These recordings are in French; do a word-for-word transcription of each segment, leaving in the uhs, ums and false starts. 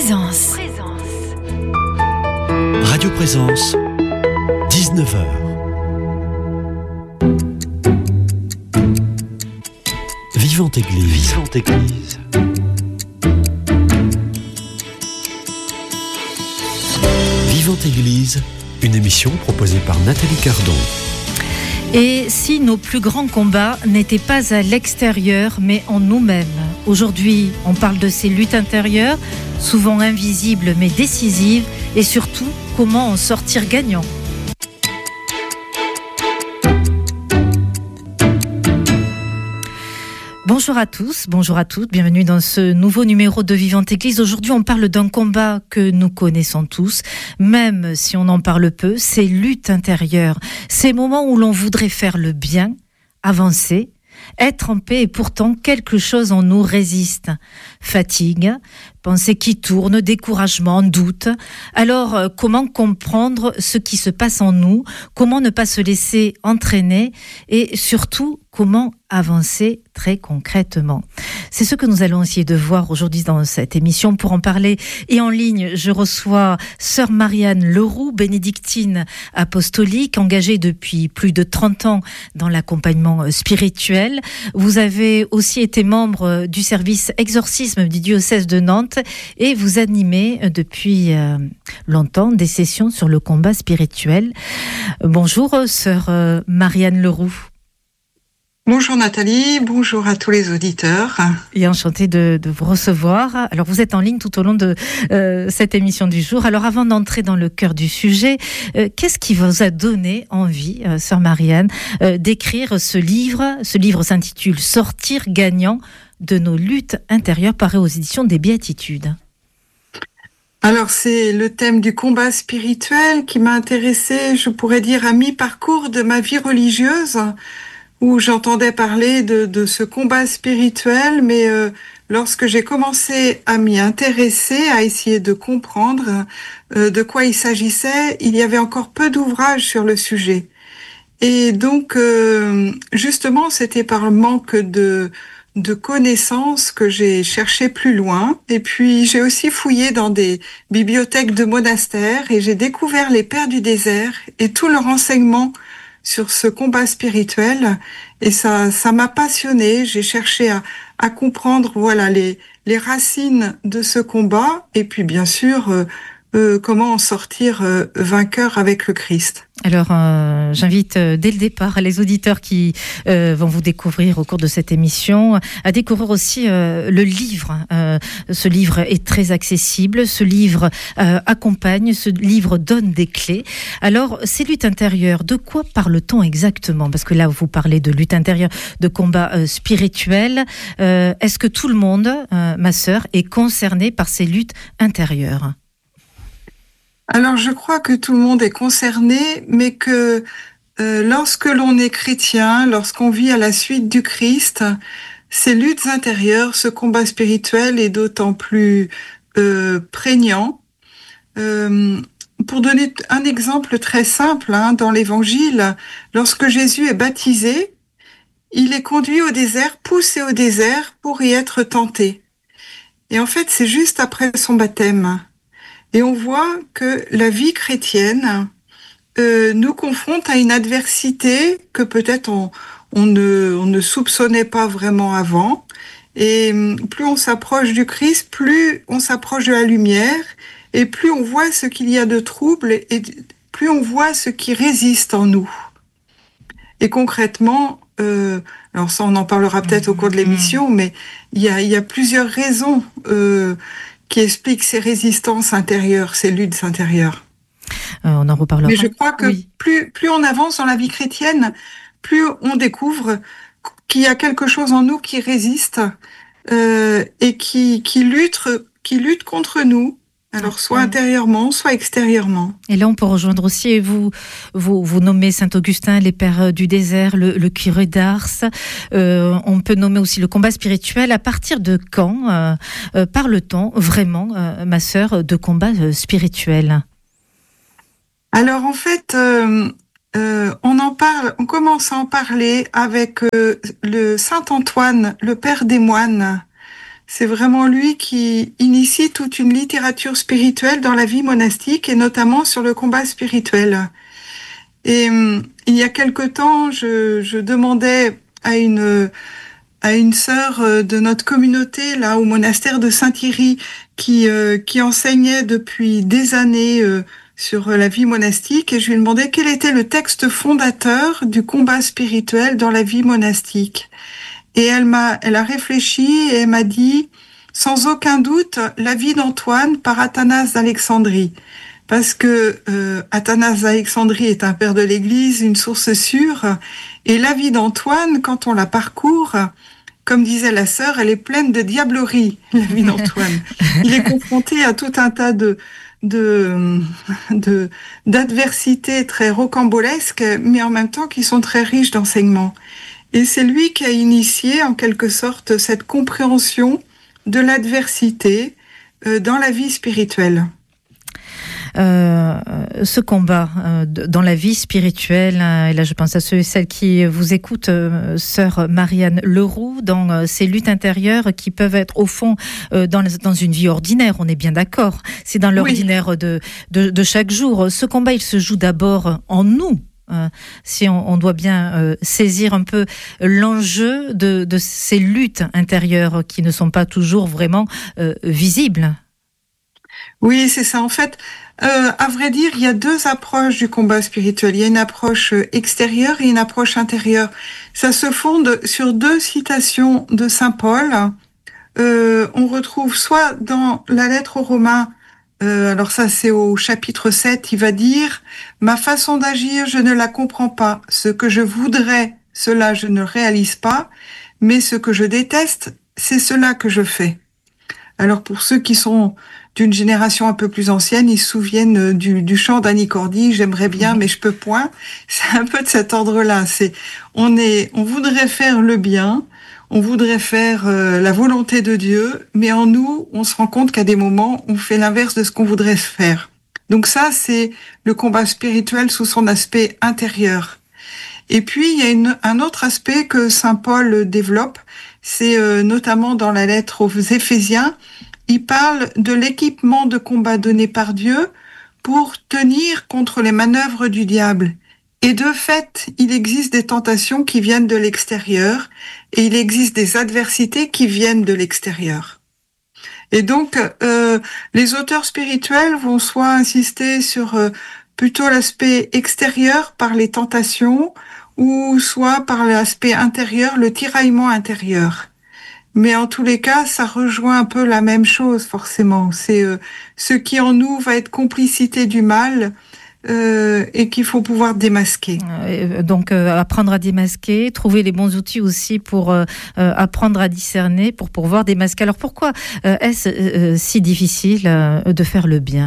Présence. Radio Présence, dix-neuf heures. Vivante Église. Vivante Église. Vivante Église, une émission proposée par Nathalie Cardon. Et si nos plus grands combats n'étaient pas à l'extérieur, mais en nous-mêmes? Aujourd'hui, on parle de ces luttes intérieures, souvent invisibles mais décisives, et surtout, comment en sortir gagnant. Bonjour à tous, bonjour à toutes, bienvenue dans ce nouveau numéro de Vivante Église. Aujourd'hui, on parle d'un combat que nous connaissons tous, même si on en parle peu, ces luttes intérieures, ces moments où l'on voudrait faire le bien, avancer, être en paix et pourtant quelque chose en nous résiste. Fatigue, pensée qui tourne, découragement, doute. Alors, comment comprendre ce qui se passe en nous? Comment ne pas se laisser entraîner? Et surtout, comment avancer très concrètement? C'est ce que nous allons essayer de voir aujourd'hui dans cette émission. Pour en parler et en ligne, je reçois sœur Marianne Leroux, bénédictine apostolique, engagée depuis plus de trente ans dans l'accompagnement spirituel. Vous avez aussi été membre du service exorcisme du diocèse de Nantes et vous animez depuis longtemps des sessions sur le combat spirituel. Bonjour sœur Marianne Leroux. Bonjour Nathalie, bonjour à tous les auditeurs. Et enchantée de, de vous recevoir. Alors vous êtes en ligne tout au long de euh, cette émission du jour. Alors avant d'entrer dans le cœur du sujet, euh, qu'est-ce qui vous a donné envie, euh, sœur Marianne, euh, d'écrire ce livre? Ce livre s'intitule « Sortir gagnant de nos luttes intérieures » paru aux éditions des Béatitudes. Alors c'est le thème du combat spirituel qui m'a intéressée, je pourrais dire, à mi-parcours de ma vie religieuse, où j'entendais parler de, de ce combat spirituel, mais euh, lorsque j'ai commencé à m'y intéresser, à essayer de comprendre euh, de quoi il s'agissait, il y avait encore peu d'ouvrages sur le sujet. Et donc, euh, justement, c'était par le manque de, de connaissances que j'ai cherché plus loin. Et puis, j'ai aussi fouillé dans des bibliothèques de monastères et j'ai découvert les Pères du désert et tout leur enseignement sur ce combat spirituel, et ça, ça m'a passionnée. J'ai cherché à, à comprendre, voilà, les, les racines de ce combat, et puis bien sûr, euh, euh, comment en sortir euh, vainqueur avec le Christ. Alors, euh, j'invite euh, dès le départ les auditeurs qui euh, vont vous découvrir au cours de cette émission à découvrir aussi euh, le livre. Euh, ce livre est très accessible, ce livre euh, accompagne, ce livre donne des clés. Alors, ces luttes intérieures, de quoi parle-t-on exactement? Parce que là, vous parlez de lutte intérieure, de combat euh, spirituel. Euh, est-ce que tout le monde, euh, ma sœur, est concerné par ces luttes intérieures? Alors, je crois que tout le monde est concerné, mais que euh, lorsque l'on est chrétien, lorsqu'on vit à la suite du Christ, ces luttes intérieures, ce combat spirituel est d'autant plus euh, prégnant. Euh, pour donner un exemple très simple, hein, dans l'Évangile, lorsque Jésus est baptisé, il est conduit au désert, poussé au désert pour y être tenté. Et en fait, c'est juste après son baptême. Et on voit que la vie chrétienne euh, nous confronte à une adversité que peut-être on, on, ne, on ne soupçonnait pas vraiment avant. Et plus on s'approche du Christ, plus on s'approche de la lumière, et plus on voit ce qu'il y a de trouble, et plus on voit ce qui résiste en nous. Et concrètement, euh, alors ça on en parlera peut-être au cours de l'émission, mais il y a, il y a plusieurs raisons euh, qui explique ces résistances intérieures, ces luttes intérieures. Euh, on en reparlera. Mais je crois que oui. plus, plus on avance dans la vie chrétienne, plus on découvre qu'il y a quelque chose en nous qui résiste euh, et qui, qui, lutte, qui lutte contre nous, alors soit intérieurement, soit extérieurement. Et là, on peut rejoindre aussi, vous, vous, vous nommez Saint-Augustin, les Pères du désert, le, le curé d'Ars. Euh, on peut nommer aussi le combat spirituel. À partir de quand euh, euh, parle-t-on vraiment, euh, ma sœur, de combat euh, spirituel? Alors en fait, euh, euh, on en parle, on commence à en parler avec euh, le Saint Antoine, le Père des moines, C'est vraiment lui qui initie toute une littérature spirituelle dans la vie monastique et notamment sur le combat spirituel. Et hum, il y a quelque temps, je, je demandais à une à une sœur de notre communauté là au monastère de Saint-Thierry qui euh, qui enseignait depuis des années euh, sur la vie monastique, et je lui demandais quel était le texte fondateur du combat spirituel dans la vie monastique. Et elle m'a, elle a réfléchi et elle m'a dit, sans aucun doute, la vie d'Antoine par Athanase d'Alexandrie. Parce que euh, Athanase d'Alexandrie est un père de l'Église, une source sûre, et la vie d'Antoine, quand on la parcourt, comme disait la sœur, elle est pleine de diablerie, la vie d'Antoine. Il est confronté à tout un tas de de, de d'adversités très rocambolesques, mais en même temps qui sont très riches d'enseignements. Et c'est lui qui a initié, en quelque sorte, cette compréhension de l'adversité euh, dans la vie spirituelle. Euh, ce combat euh, dans la vie spirituelle, hein, et là je pense à ceux et celles qui vous écoutent, euh, sœur Marianne Leroux, dans euh, ces luttes intérieures qui peuvent être au fond euh, dans, dans une vie ordinaire, on est bien d'accord, c'est dans l'ordinaire oui. de, de, de chaque jour. Ce combat, il se joue d'abord en nous. Euh, si on, on doit bien euh, saisir un peu l'enjeu de, de ces luttes intérieures qui ne sont pas toujours vraiment euh, visibles. Oui, c'est ça. En fait, euh, à vrai dire, il y a deux approches du combat spirituel. Il y a une approche extérieure et une approche intérieure. Ça se fonde sur deux citations de saint Paul. Euh, on retrouve soit dans la lettre aux Romains, euh, alors ça c'est au chapitre sept, il va dire « Ma façon d'agir, je ne la comprends pas. Ce que je voudrais, cela je ne réalise pas. Mais ce que je déteste, c'est cela que je fais. » Alors pour ceux qui sont d'une génération un peu plus ancienne, ils se souviennent du, du chant d'Annie Cordy, j'aimerais bien, mais je peux point. C'est un peu de cet ordre-là. C'est, on est, on voudrait faire le bien, on voudrait faire euh, la volonté de Dieu, mais en nous, on se rend compte qu'à des moments, on fait l'inverse de ce qu'on voudrait faire. Donc ça, c'est le combat spirituel sous son aspect intérieur. Et puis, il y a une, un autre aspect que saint Paul développe, c'est euh, notamment dans la lettre aux Éphésiens. Il parle de l'équipement de combat donné par Dieu pour tenir contre les manœuvres du diable. Et de fait, il existe des tentations qui viennent de l'extérieur et il existe des adversités qui viennent de l'extérieur. Et donc, euh, les auteurs spirituels vont soit insister sur euh, plutôt l'aspect extérieur par les tentations ou soit par l'aspect intérieur, le tiraillement intérieur. Mais en tous les cas, ça rejoint un peu la même chose, forcément. C'est euh, ce qui en nous va être complicité du mal euh, et qu'il faut pouvoir démasquer. Euh, donc, euh, apprendre à démasquer, trouver les bons outils aussi pour euh, euh, apprendre à discerner, pour pouvoir démasquer. Alors, pourquoi euh, est-ce euh, si difficile euh, de faire le bien ?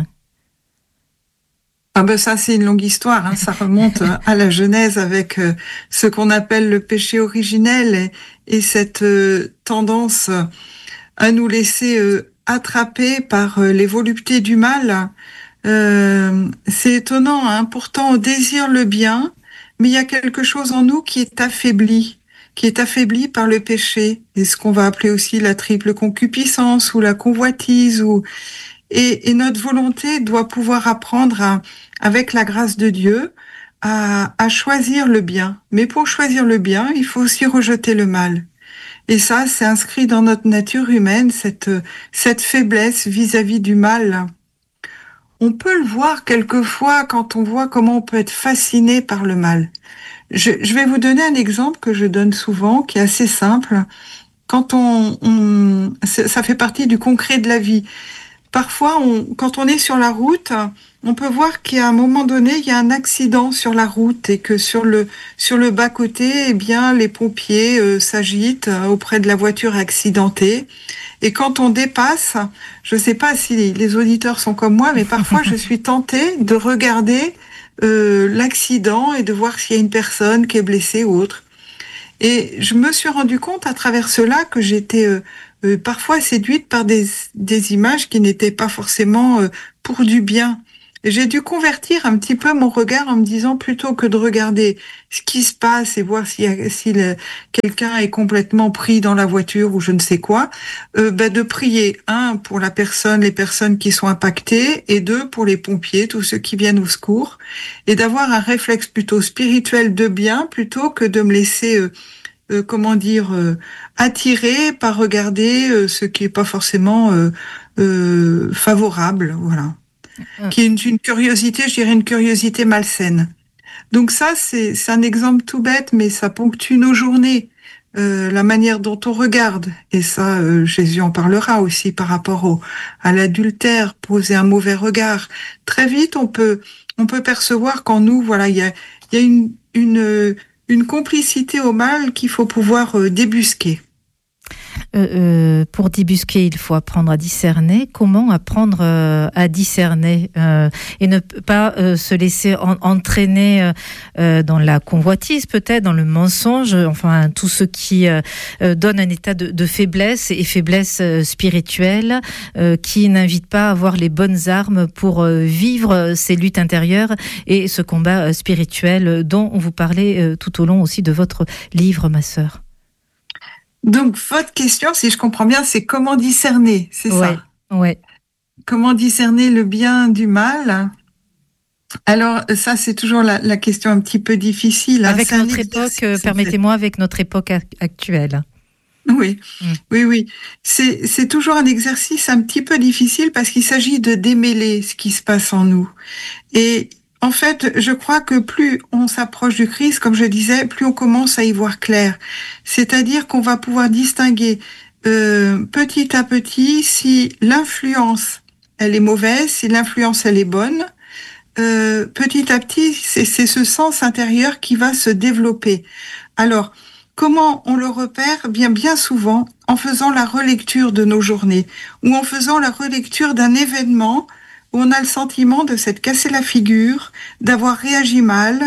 Ah ben ça, c'est une longue histoire, hein. Ça remonte à la Genèse avec euh, ce qu'on appelle le péché originel et, et cette euh, tendance à nous laisser euh, attraper par euh, les voluptés du mal. Euh, c'est étonnant, hein. Pourtant on désire le bien, mais il y a quelque chose en nous qui est affaibli, qui est affaibli par le péché, et ce qu'on va appeler aussi la triple concupiscence ou la convoitise ou... Et, et notre volonté doit pouvoir apprendre, à, avec la grâce de Dieu, à, à choisir le bien. Mais pour choisir le bien, il faut aussi rejeter le mal. Et ça, c'est inscrit dans notre nature humaine, cette, cette faiblesse vis-à-vis du mal. On peut le voir quelquefois quand on voit comment on peut être fasciné par le mal. Je, je vais vous donner un exemple que je donne souvent, qui est assez simple. Quand on, on ça fait partie du concret de la vie. Parfois, on, quand on est sur la route, on peut voir qu'à un moment donné, il y a un accident sur la route et que sur le sur le bas-côté, eh bien, les pompiers euh, s'agitent auprès de la voiture accidentée. Et quand on dépasse, je ne sais pas si les, les auditeurs sont comme moi, mais parfois je suis tentée de regarder euh, l'accident et de voir s'il y a une personne qui est blessée ou autre. Et je me suis rendu compte à travers cela que j'étais euh, euh, parfois séduite par des, des images qui n'étaient pas forcément euh, pour du bien. Et j'ai dû convertir un petit peu mon regard en me disant, plutôt que de regarder ce qui se passe et voir si, si le, quelqu'un est complètement pris dans la voiture ou je ne sais quoi, euh, ben de prier, un, pour la personne, les personnes qui sont impactées, et deux, pour les pompiers, tous ceux qui viennent au secours, et d'avoir un réflexe plutôt spirituel de bien, plutôt que de me laisser, euh, euh, comment dire, euh, attirer par regarder euh, ce qui est pas forcément euh, euh, favorable, voilà. Qui est une, une curiosité, je dirais une curiosité malsaine. Donc ça, c'est, c'est un exemple tout bête, mais ça ponctue nos journées, euh, la manière dont on regarde. Et ça, euh, Jésus en parlera aussi par rapport au, à l'adultère, poser un mauvais regard. Très vite, on peut, on peut percevoir qu'en nous, voilà, il y a, il y a une, une, une complicité au mal qu'il faut pouvoir euh, débusquer. Euh, euh, pour débusquer, il faut apprendre à discerner. Comment apprendre euh, à discerner euh, et ne pas euh, se laisser en, entraîner euh, dans la convoitise, peut-être, dans le mensonge, enfin tout ce qui euh, donne un état de, de faiblesse et faiblesse euh, spirituelle, euh, qui n'invite pas à avoir les bonnes armes pour euh, vivre ces luttes intérieures et ce combat euh, spirituel dont vous parlez euh, tout au long aussi de votre livre, ma sœur. Donc, votre question, si je comprends bien, c'est comment discerner, c'est ouais, ça? Ouais. Comment discerner le bien du mal? Alors, ça, c'est toujours la, la question un petit peu difficile. Hein. Avec c'est notre époque, euh, permettez-moi, avec notre époque actuelle. Oui, mmh. oui, oui. C'est, c'est toujours un exercice un petit peu difficile parce qu'il s'agit de démêler ce qui se passe en nous. Et en fait, je crois que plus on s'approche du Christ, comme je disais, plus on commence à y voir clair. C'est-à-dire qu'on va pouvoir distinguer euh, petit à petit si l'influence, elle est mauvaise, si l'influence, elle est bonne. Euh, petit à petit, c'est, c'est ce sens intérieur qui va se développer. Alors, comment on le repère? Bien, bien souvent, en faisant la relecture de nos journées ou en faisant la relecture d'un événement où on a le sentiment de s'être cassé la figure, d'avoir réagi mal,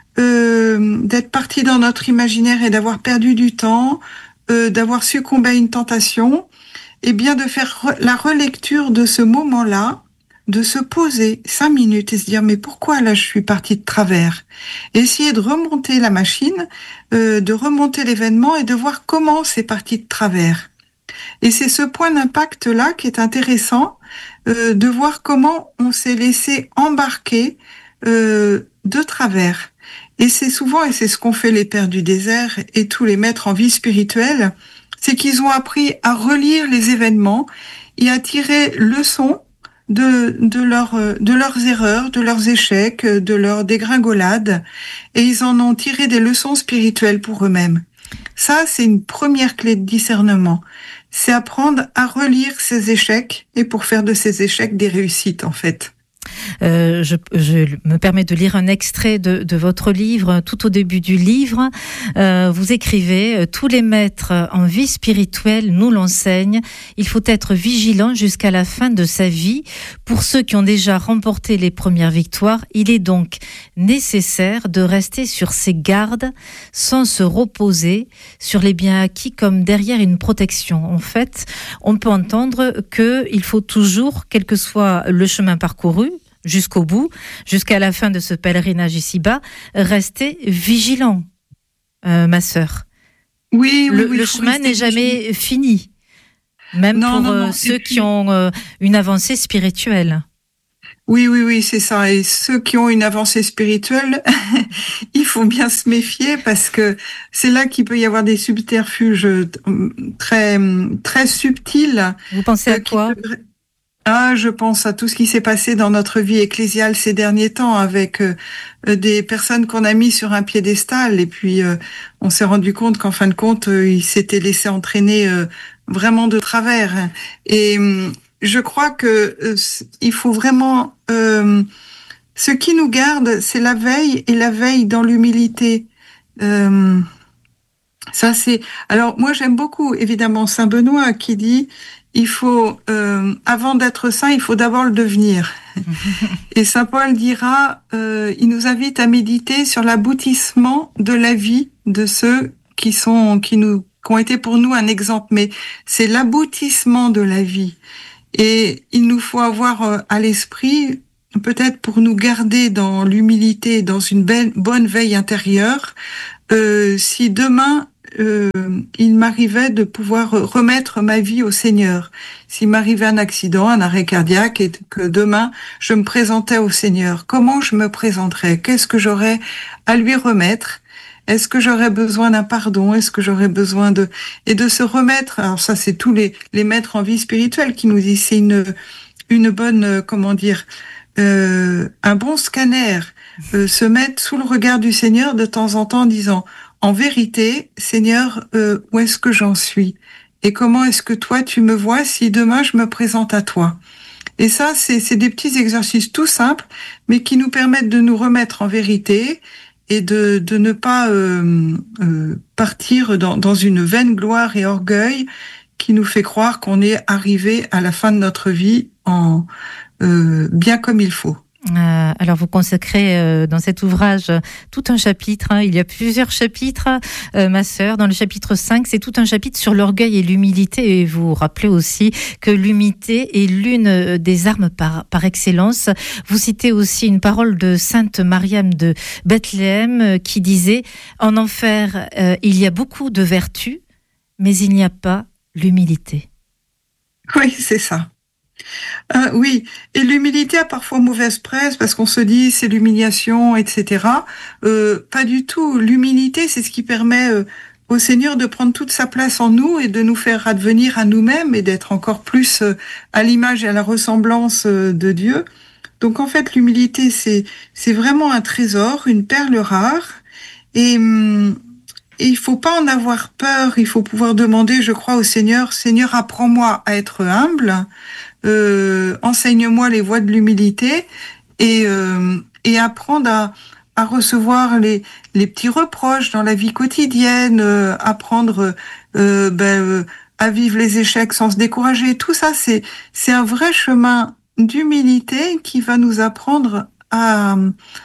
euh, d'être parti dans notre imaginaire et d'avoir perdu du temps, euh, d'avoir succombé à une tentation, et bien de faire re- la relecture de ce moment-là, de se poser cinq minutes et se dire mais pourquoi là je suis partie de travers, et essayer de remonter la machine, euh, de remonter l'événement et de voir comment c'est parti de travers. Et c'est ce point d'impact là qui est intéressant, euh, de voir comment on s'est laissé embarquer euh, de travers. Et c'est souvent, et c'est ce qu'ont fait les pères du désert et tous les maîtres en vie spirituelle, c'est qu'ils ont appris à relire les événements et à tirer leçon de, de, leur, de leurs erreurs, de leurs échecs, de leurs dégringolades, et ils en ont tiré des leçons spirituelles pour eux-mêmes. Ça, c'est une première clé de discernement. C'est apprendre à relire ses échecs et pour faire de ces échecs des réussites, en fait. Euh, je, je me permets de lire un extrait de, de votre livre. Tout au début du livre, euh, vous écrivez « Tous les maîtres en vie spirituelle nous l'enseignent. Il faut être vigilant jusqu'à la fin de sa vie. Pour ceux qui ont déjà remporté les premières victoires, il est donc nécessaire de rester sur ses gardes sans se reposer sur les biens acquis comme derrière une protection. » En fait, on peut entendre qu'il faut toujours, quel que soit le chemin parcouru, jusqu'au bout, jusqu'à la fin de ce pèlerinage ici-bas, rester vigilant, euh, ma sœur. Oui, oui, le, oui. Le chemin n'est jamais vigilant. Fini, même non, pour non, non. Euh, ceux puis... qui ont euh, une avancée spirituelle. Oui, oui, oui, c'est ça. Et ceux qui ont une avancée spirituelle, il faut bien se méfier parce que c'est là qu'il peut y avoir des subterfuges très, très subtils. Vous pensez à quoi ? Peut... Ah, je pense à tout ce qui s'est passé dans notre vie ecclésiale ces derniers temps avec euh, des personnes qu'on a mis sur un piédestal et puis euh, on s'est rendu compte qu'en fin de compte, euh, ils s'étaient laissés entraîner euh, vraiment de travers. Et euh, je crois que euh, il faut vraiment... Euh, ce qui nous garde, c'est la veille et la veille dans l'humilité. Euh, ça, c'est... Alors, moi, j'aime beaucoup, évidemment, Saint Benoît qui dit... Il faut, euh, avant d'être saint, il faut d'abord le devenir. Et saint Paul dira, euh, il nous invite à méditer sur l'aboutissement de la vie de ceux qui sont, qui nous, qui ont été pour nous un exemple. Mais c'est l'aboutissement de la vie. Et il nous faut avoir euh, à l'esprit peut-être pour nous garder dans l'humilité, dans une belle, bonne veille intérieure, euh, si demain euh, il m'arrivait de pouvoir remettre ma vie au Seigneur, s'il m'arrivait un accident, un arrêt cardiaque, et que demain je me présentais au Seigneur, comment je me présenterais? Qu'est-ce que j'aurais à lui remettre? Est-ce que j'aurais besoin d'un pardon? Est-ce que j'aurais besoin de... Et de se remettre, alors ça c'est tous les, les maîtres en vie spirituelle qui nous disent, c'est une, une bonne, euh, comment dire, euh, un bon scanner, euh, se mettre sous le regard du Seigneur de temps en temps en disant, en vérité, Seigneur, euh, où est-ce que j'en suis? Et comment est-ce que toi tu me vois si demain je me présente à toi? Et ça, c'est, c'est des petits exercices tout simples, mais qui nous permettent de nous remettre en vérité et de, de ne pas euh, euh, partir dans, dans une vaine gloire et orgueil qui nous fait croire qu'on est arrivé à la fin de notre vie en euh, bien comme il faut. Euh, alors vous consacrez euh, dans cet ouvrage euh, tout un chapitre, hein, il y a plusieurs chapitres, euh, ma sœur, dans le chapitre cinq, c'est tout un chapitre sur l'orgueil et l'humilité, et vous rappelez aussi que l'humilité est l'une des armes par, par excellence. Vous citez aussi une parole de sainte Mariam de Bethléem euh, qui disait « En enfer, euh, il y a beaucoup de vertus, mais il n'y a pas l'humilité. » Oui, c'est ça. Euh, oui, et l'humilité a parfois mauvaise presse parce qu'on se dit c'est l'humiliation, et cetera. Euh, pas du tout. L'humilité, c'est ce qui permet euh, au Seigneur de prendre toute sa place en nous et de nous faire advenir à nous-mêmes et d'être encore plus euh, à l'image et à la ressemblance euh, de Dieu. Donc en fait, l'humilité, c'est c'est vraiment un trésor, une perle rare. Et, hum, et il faut pas en avoir peur. Il faut pouvoir demander, je crois, au Seigneur, Seigneur, apprends-moi à être humble. Euh, enseigne-moi les voies de l'humilité et, euh, et apprendre à, à recevoir les, les petits reproches dans la vie quotidienne, euh, apprendre euh, ben, euh, à vivre les échecs sans se décourager. Tout ça, c'est, c'est un vrai chemin d'humilité qui va nous apprendre à,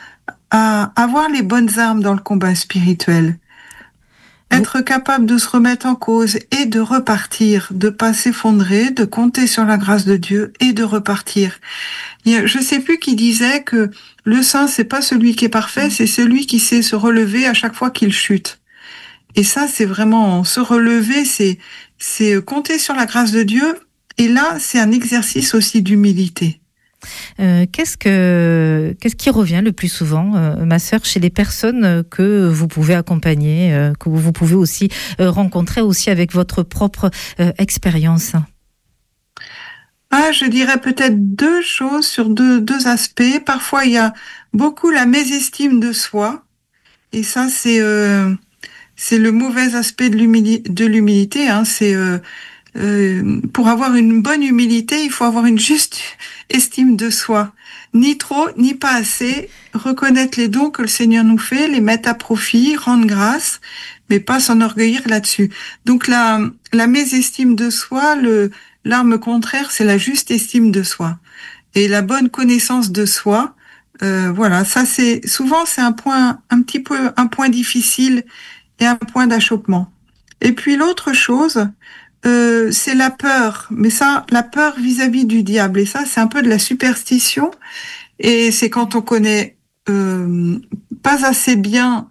à avoir les bonnes armes dans le combat spirituel. Être capable de se remettre en cause et de repartir, de pas s'effondrer, de compter sur la grâce de Dieu et de repartir. Il y a, je sais plus qui disait que le saint, c'est pas celui qui est parfait, c'est celui qui sait se relever à chaque fois qu'il chute. Et ça, c'est vraiment se relever, c'est, c'est compter sur la grâce de Dieu. Et là, c'est un exercice aussi d'humilité. Euh, qu'est-ce que qu'est-ce qui revient le plus souvent, euh, ma sœur, chez les personnes que vous pouvez accompagner, euh, que vous pouvez aussi euh, rencontrer aussi avec votre propre euh, expérience? Ah, je dirais peut-être deux choses sur deux deux aspects. Parfois, il y a beaucoup la mésestime de soi, et ça, c'est euh, c'est le mauvais aspect de l'humilité. De l'humilité, hein, c'est euh, Euh, pour avoir une bonne humilité, il faut avoir une juste estime de soi. Ni trop, ni pas assez. Reconnaître les dons que le Seigneur nous fait, les mettre à profit, rendre grâce, mais pas s'enorgueillir là-dessus. Donc la, la mésestime de soi, le, l'arme contraire, c'est la juste estime de soi. Et la bonne connaissance de soi, euh, voilà, ça c'est, souvent c'est un point, un petit peu, un point difficile et un point d'achoppement. Et puis l'autre chose, Euh, c'est la peur, mais ça, la peur vis-à-vis du diable, et ça, c'est un peu de la superstition, et c'est quand on connaît euh, pas assez bien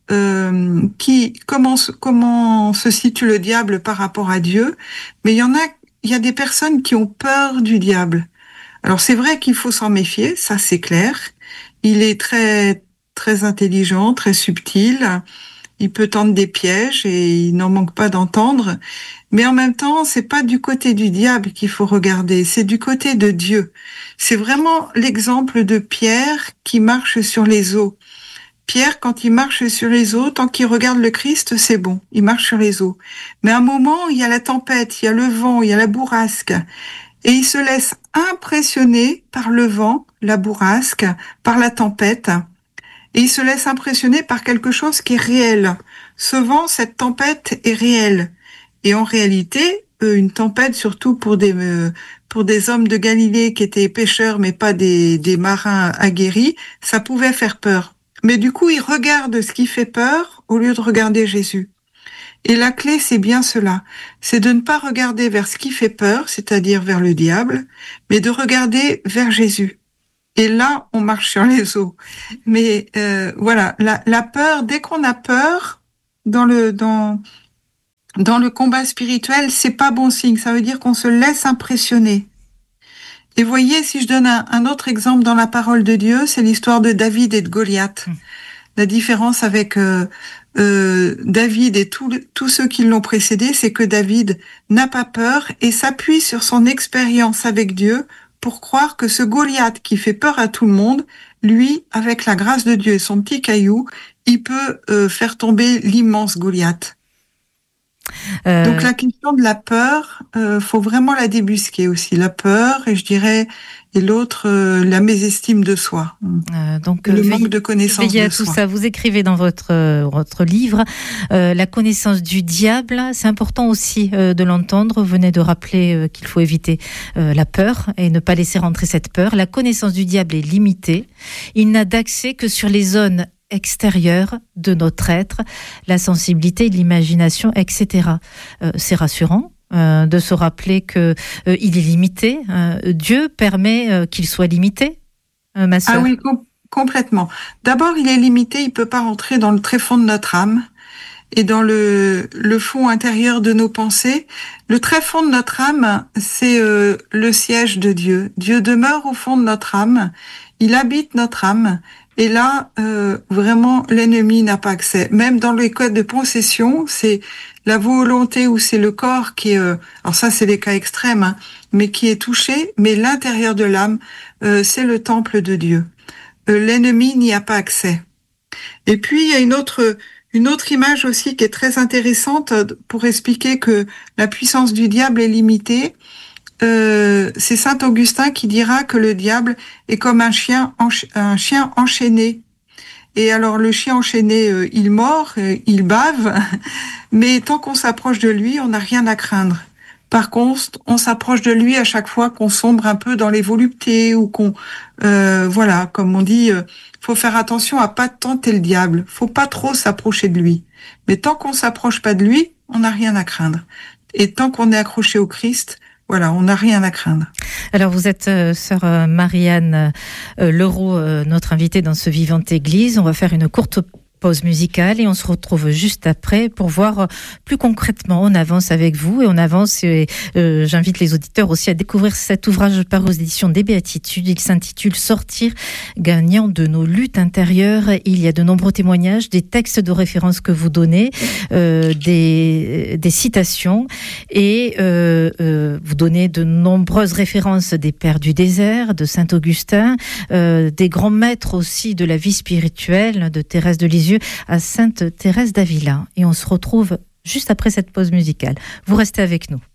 euh, qui comment comment se situe le diable par rapport à Dieu, mais il y en a, il y a des personnes qui ont peur du diable. Alors c'est vrai qu'il faut s'en méfier, ça c'est clair. Il est très très intelligent, très subtil. Il peut tendre des pièges et il n'en manque pas d'entendre. Mais en même temps, c'est pas du côté du diable qu'il faut regarder, c'est du côté de Dieu. C'est vraiment l'exemple de Pierre qui marche sur les eaux. Pierre, quand il marche sur les eaux, tant qu'il regarde le Christ, c'est bon, il marche sur les eaux. Mais à un moment, il y a la tempête, il y a le vent, il y a la bourrasque. Et il se laisse impressionner par le vent, la bourrasque, par la tempête. Et il se laisse impressionner par quelque chose qui est réel. Ce vent, cette tempête est réelle. Et en réalité, euh, une tempête, surtout pour des euh, pour des hommes de Galilée qui étaient pêcheurs, mais pas des, des marins aguerris, ça pouvait faire peur. Mais du coup, ils regardent ce qui fait peur au lieu de regarder Jésus. Et la clé, c'est bien cela. C'est de ne pas regarder vers ce qui fait peur, c'est-à-dire vers le diable, mais de regarder vers Jésus. et là, on marche sur les eaux. Mais euh, voilà, la, la peur, dès qu'on a peur, dans le dans dans le combat spirituel, c'est pas bon signe. Ça veut dire qu'on se laisse impressionner. Et voyez, si je donne un, un autre exemple dans la parole de Dieu, c'est l'histoire de David et de Goliath. Mmh. La différence avec euh, euh, David et tous tous ceux qui l'ont précédé, c'est que David n'a pas peur et s'appuie sur son expérience avec Dieu pour croire que ce Goliath qui fait peur à tout le monde, lui, avec la grâce de Dieu et son petit caillou, il peut euh, faire tomber l'immense Goliath. Euh... Donc la question de la peur, euh, faut vraiment la débusquer aussi. La peur, et je dirais, et l'autre, euh, la mésestime de soi. Euh, donc le euh, manque de connaissance veillez de à tout soi. Ça. Vous écrivez dans votre euh, votre livre euh, la connaissance du diable. C'est important aussi euh, de l'entendre. Vous venez de rappeler euh, qu'il faut éviter euh, la peur et ne pas laisser rentrer cette peur. La connaissance du diable est limitée. Il n'a d'accès que sur les zones extérieure de notre être, la sensibilité, l'imagination, et cetera. Euh, c'est rassurant euh, de se rappeler que euh, il est limité. Euh, Dieu permet euh, qu'il soit limité, euh, ma sœur. Ah oui, com- complètement. D'abord, il est limité, il peut pas rentrer dans le tréfonds de notre âme et dans le, le fond intérieur de nos pensées. Le tréfonds de notre âme, c'est euh, le siège de Dieu. Dieu demeure au fond de notre âme, il habite notre âme. Et là, euh, vraiment, l'ennemi n'a pas accès. Même dans les codes de possession, c'est la volonté ou c'est le corps qui est... Euh, alors ça, c'est des cas extrêmes, hein, mais qui est touché. Mais l'intérieur de l'âme, euh, c'est le temple de Dieu. Euh, l'ennemi n'y a pas accès. Et puis, il y a une autre, une autre image aussi qui est très intéressante pour expliquer que la puissance du diable est limitée. Euh, c'est saint Augustin qui dira que le diable est comme un chien, encha- un chien enchaîné. Et alors le chien enchaîné, euh, il mord, euh, il bave, mais tant qu'on s'approche de lui, on n'a rien à craindre. Par contre, on s'approche de lui à chaque fois qu'on sombre un peu dans les voluptés ou qu'on, euh, voilà, comme on dit, euh, faut faire attention à pas tenter le diable. Faut pas trop s'approcher de lui. Mais tant qu'on s'approche pas de lui, on n'a rien à craindre. Et tant qu'on est accroché au Christ, voilà, on n'a rien à craindre. Alors vous êtes euh, sœur euh, Marianne euh, Leroux, euh, notre invitée dans ce Vivante Église. On va faire une courte pause musicale et on se retrouve juste après pour voir plus concrètement. On avance avec vous et on avance et euh, j'invite les auditeurs aussi à découvrir cet ouvrage paru aux éditions des Béatitudes. Il s'intitule Sortir gagnant de nos luttes intérieures. Il y a de nombreux témoignages, des textes de référence que vous donnez, euh, des, des citations et euh, euh, vous donnez de nombreuses références des pères du désert, de saint Augustin, euh, des grands maîtres aussi de la vie spirituelle, de Thérèse de Lisieux à Sainte Thérèse d'Avila. Et on se retrouve juste après cette pause musicale. Vous restez avec nous.